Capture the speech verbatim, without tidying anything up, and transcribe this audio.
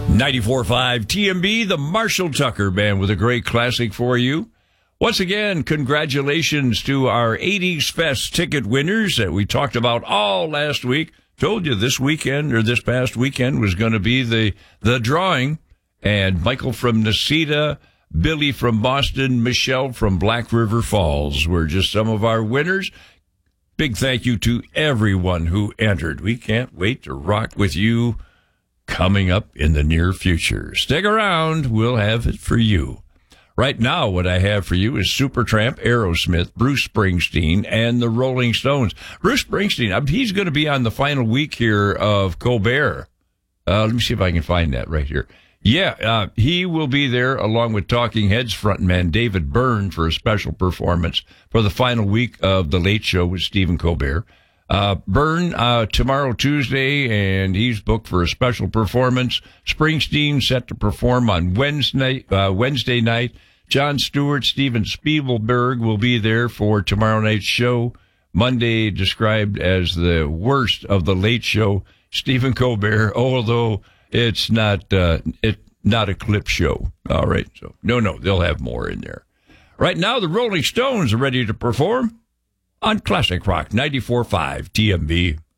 ninety-four point five T M B, the Marshall Tucker Band with a great classic for you. Once again, congratulations to our eighties Fest ticket winners that we talked about all last week. Told you this weekend, or this past weekend, was going to be the, the drawing. And Michael from Necedah, Billy from Boston, Michelle from Black River Falls were just some of our winners. Big thank you to everyone who entered. We can't wait to rock with you coming up in the near future. Stick around. We'll have it for you. Right now, what I have for you is Supertramp, Aerosmith, Bruce Springsteen, and the Rolling Stones. Bruce Springsteen, he's going to be on the final week here of Colbert. Uh, let me see if I can find that right here. Yeah, uh, he will be there along with Talking Heads frontman David Byrne for a special performance for the final week of The Late Show with Stephen Colbert. Uh, Byrne, uh, tomorrow, Tuesday, and he's booked for a special performance. Springsteen set to perform on Wednesday, uh, Wednesday night. Jon Stewart, Steven Spielberg will be there for tomorrow night's show. Monday described as the worst of The Late Show. Stephen Colbert, although it's not, uh, it, not a clip show. All right. So no, no, they'll have more in there. Right now, the Rolling Stones are ready to perform on Classic Rock ninety-four point five T M B.